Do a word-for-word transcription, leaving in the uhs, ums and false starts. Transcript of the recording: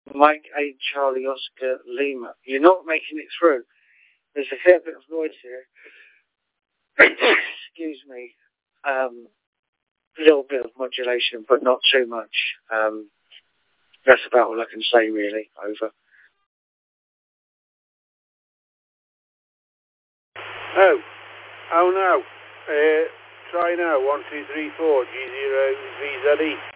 Mike eight Charlie Oscar Lima. You're not making it through. There's a fair bit of noise here. Excuse me. Um, a little bit of modulation, but not too much. Um, that's about all I can say, really. Over. Oh, oh no. Uh, try now. One, two, three, four. G zero V Z E.